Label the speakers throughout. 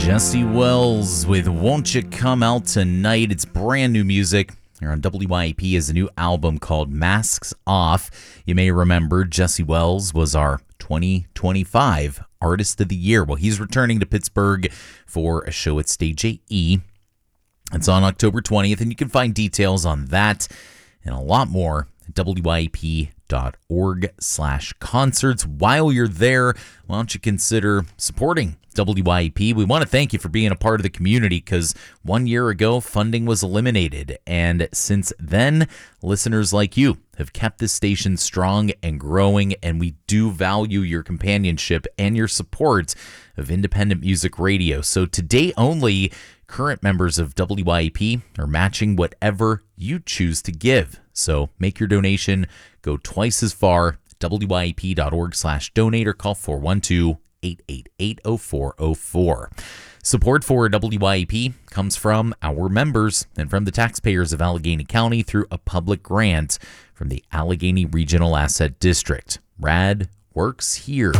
Speaker 1: Jesse Wells with Won't You Come Out Tonight. It's brand new music here on WYAP is a new album called Masks Off. You may remember Jesse Wells was our 2025 Artist of the Year. Well, he's returning to Pittsburgh for a show at Stage AE. It's on October 20th, and you can find details on that and a lot more at wyap.org/concerts. While you're there, why don't you consider supporting WYAP? We want to thank you for being a part of the community because 1 year ago, funding was eliminated. And since then, listeners like you have kept this station strong and growing, and we do value your companionship and your support of independent music radio. So today only, current members of WYAP are matching whatever you choose to give. So make your donation go twice as far, wyap.org/donate or call 412-888-0404. Support for WYAP comes from our members and from the taxpayers of Allegheny County through a public grant from the Allegheny Regional Asset District. RAD works here.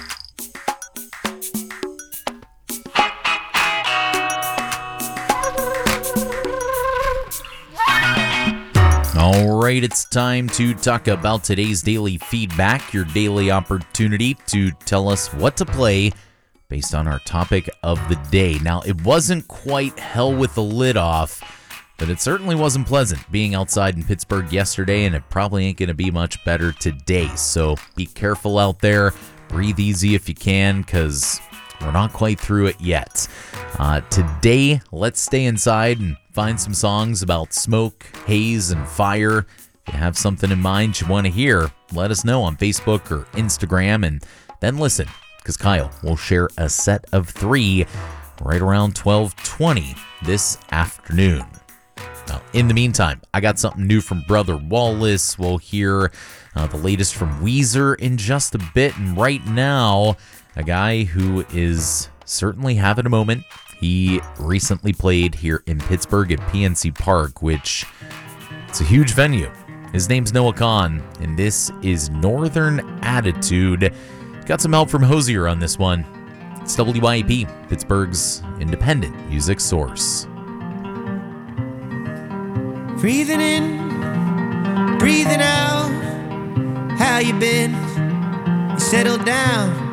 Speaker 1: All right, it's time to talk about today's daily feedback, your daily opportunity to tell us what to play based on our topic of the day. Now, it wasn't quite hell with the lid off, but it certainly wasn't pleasant being outside in Pittsburgh yesterday, and it probably ain't going to be much better today. So be careful out there. Breathe easy if you can, because we're not quite through it yet. Today, let's stay inside and find some songs about smoke, haze, and fire. If you have something in mind you want to hear, let us know on Facebook or Instagram, and then listen, because Kyle will share a set of 3 right around 12:20 this afternoon. Now, in the meantime, I got something new from Brother Wallace. We'll hear the latest from Weezer in just a bit, and right now, a guy who is certainly having a moment. He recently played here in Pittsburgh at PNC Park, which it's a huge venue. His name's Noah Kahan, and this is Northern Attitude. Got some help from Hosier on this one. It's WYAP, Pittsburgh's independent music source.
Speaker 2: Breathing in, breathing out. How you been? You settled down?